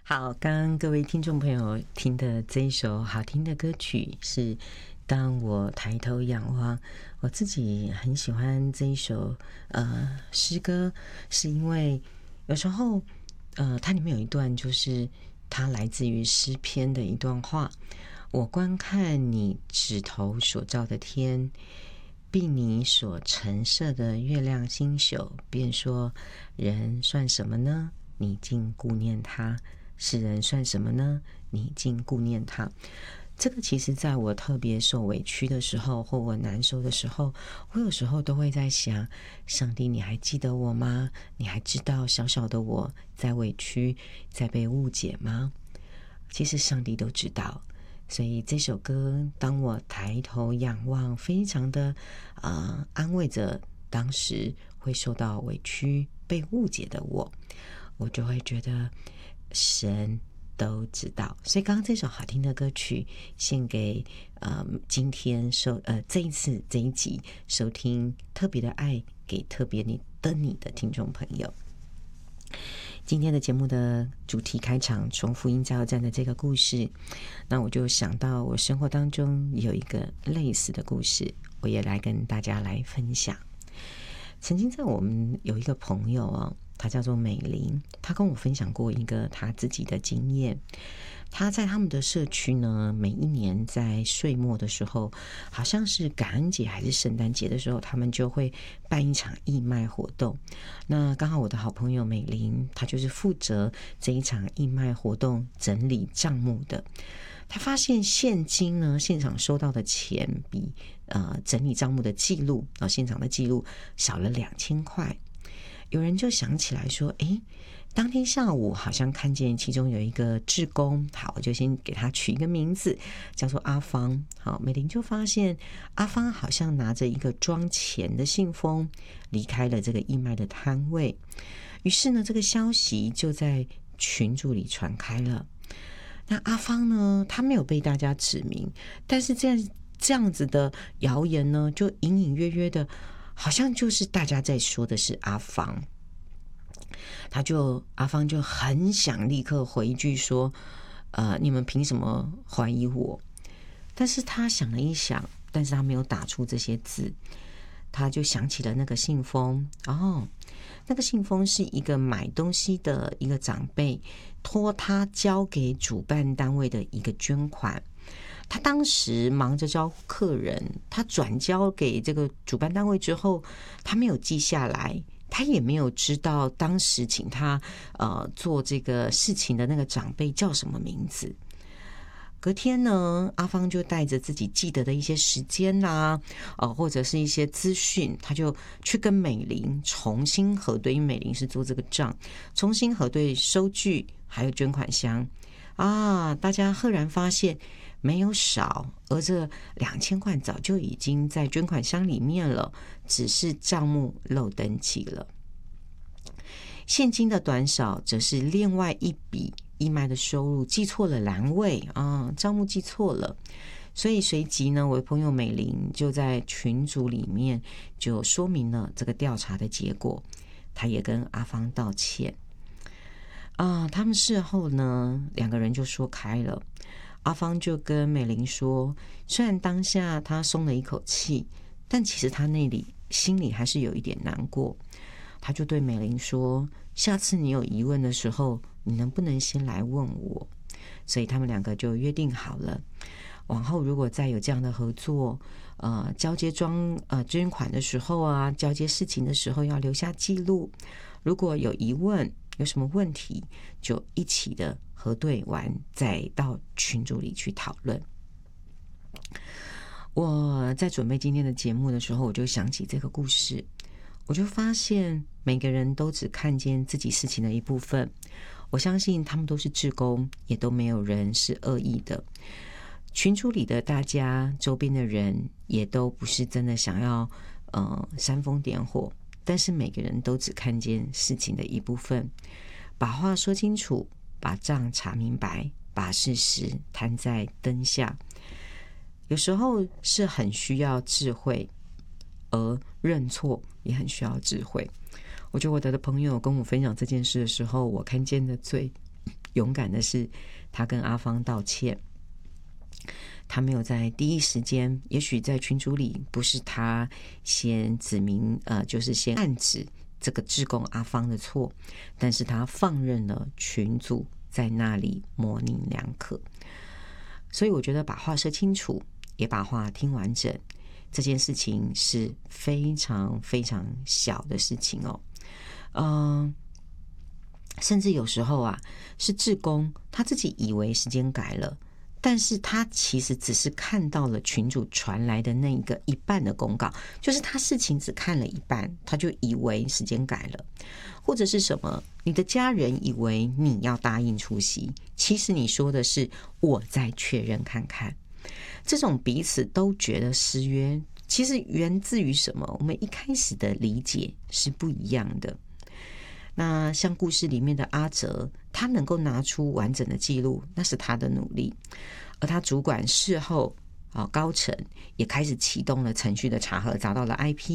好，刚刚各位听众朋友听的这一首好听的歌曲是当我抬头仰望。我自己很喜欢这一首诗歌，是因为有时候它里面有一段就是它来自于诗篇的一段话：我观看你指头所照的天，并你所陈设的月亮星宿，便说人算什么呢？你竟顾念他。世人算什么呢？你竟顾念他。这个其实在我特别受委屈的时候，或我难受的时候，我有时候都会在想，上帝，你还记得我吗？你还知道小小的我在委屈，在被误解吗？其实上帝都知道。所以这首歌当我抬头仰望，非常的安慰着当时会受到委屈被误解的我就会觉得神都知道。所以刚刚这首好听的歌曲献给今天这一集收听特别的爱给特别你的听众朋友。今天的节目的主题开场从福音加油站的这个故事，那我就想到我生活当中有一个类似的故事，我也来跟大家来分享。曾经在我们有一个朋友她叫做美玲，她跟我分享过一个她自己的经验。她在他们的社区呢，每一年在岁末的时候，好像是感恩节还是圣诞节的时候，他们就会办一场义卖活动。那刚好我的好朋友美玲，她就是负责这一场义卖活动整理账目的。他发现现金呢，现场收到的钱比整理账目的记录现场的记录少了2000块。有人就想起来说，当天下午好像看见其中有一个志工，好，我就先给他取一个名字，叫做阿芳。好，美玲就发现阿芳好像拿着一个装钱的信封离开了这个义卖的摊位。于是呢，这个消息就在群组里传开了。那阿芳呢，他没有被大家指名，但是这样子的谣言呢，就隐隐约约的，好像就是大家在说的是阿芳。阿芳就很想立刻回一句说，你们凭什么怀疑我？但是他想了一想，但是他没有打出这些字，他就想起了那个信封。那个信封是一个买东西的一个长辈托他交给主办单位的一个捐款。他当时忙着招呼客人，他转交给这个主办单位之后，他没有记下来，他也没有知道当时请他做这个事情的那个长辈叫什么名字。隔天呢，阿芳就带着自己记得的一些时间或者是一些资讯，他就去跟美玲重新核对，因为美玲是做这个账，重新核对收据还有捐款箱大家赫然发现没有少，而这2000块早就已经在捐款箱里面了，只是账目漏登记了。现金的短少则是另外一笔义卖的收入记错了栏位账目记错了。所以随即呢，我的朋友美玲就在群组里面就说明了这个调查的结果，她也跟阿芳道歉他们事后呢2个人就说开了。阿芳就跟美玲说，虽然当下她松了一口气，但其实她心里还是有一点难过。她就对美玲说，下次你有疑问的时候，你能不能先来问我？所以他们2个就约定好了，往后如果再有这样的合作，交接捐款的时候交接事情的时候要留下记录，如果有疑问有什么问题，就一起的核对完再到群组里去讨论。我在准备今天的节目的时候，我就想起这个故事，我就发现每个人都只看见自己事情的一部分。我相信他们都是志工，也都没有人是恶意的。群组里的大家，周边的人也都不是真的想要煽风点火，但是每个人都只看见事情的一部分，把话说清楚，把账查明白，把事实摊在灯下。有时候是很需要智慧，而认错也很需要智慧。我觉得我的朋友跟我分享这件事的时候，我看见的最勇敢的是，他跟阿芳道歉，他没有在第一时间，也许在群组里不是他先指明，就是先暗指这个志工阿芳的错，但是他放任了群组在那里模棱两可。所以我觉得把话说清楚，也把话听完整，这件事情是非常非常小的事情哦。甚至有时候啊，是志工他自己以为时间改了，但是他其实只是看到了群组传来的那个一半的公告，就是他事情只看了一半，他就以为时间改了。或者是什么，你的家人以为你要答应出席，其实你说的是我再确认看看。这种彼此都觉得失约，其实源自于什么？我们一开始的理解是不一样的。那像故事里面的阿哲，他能够拿出完整的记录，那是他的努力。而他主管事后高层也开始启动了程序的查核，找到了 IP，